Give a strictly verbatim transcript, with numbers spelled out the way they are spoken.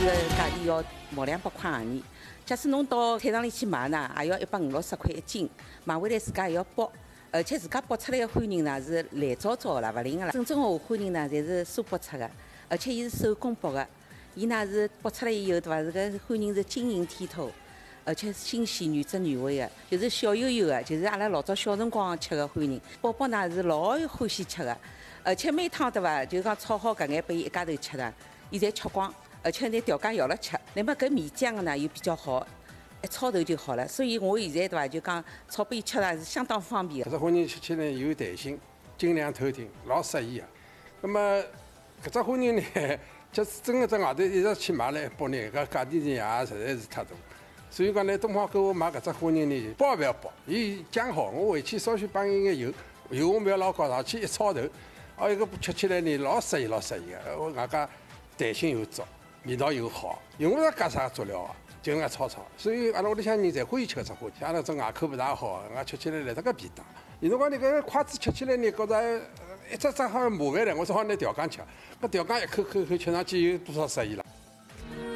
个价钿要毛两百块洋钿。假使侬到菜场里去买呢，也要一百五六十块一斤，买回来自家也要剥。 而且自家剥出来的欢迎呢是烂糟糟的啦，勿灵个啦。真正的欢迎呢，侪是酥剥出的，而且伊是手工剥的。伊呢是剥出来以后，对伐？这个欢迎是晶莹剔透，而且新鲜原汁原味的，就是小油油的，就是阿拉老早小辰光吃的欢迎。宝宝呢是老欢喜吃的，而且每趟对伐？就讲炒好搿眼拨伊一家头吃的，伊侪吃光，而且拿调羹舀了吃。那么搿面酱呢又比较好。 一炒头就好了，所以我现在对伐，就讲炒拨伊吃呢是相当方便的。 搿只欢迎吃起来有弹性，精酿透顶，老适宜个。那么搿只欢迎呢，就是真个在外头一直去买了一百呢，搿价钿呢也实在是太大。所以讲呢，东方购物买搿只欢迎呢，包勿要包，伊酱好，我回去稍许放一眼油，油我勿要老高，上去一炒头，哦，一个吃起来呢老适宜，老适宜个。我外加弹性又足，味道又好，用勿着加啥佐料啊。 就搿炒炒，所以阿拉屋里向人侪欢喜吃搿只花鸡。阿拉这外口勿大好，俺吃起来来得个便当。有辰光你搿筷子吃起来呢，觉着一只只好像麻烦了，我只好拿调羹吃。搿调羹一口口口吃上去有多少适意了？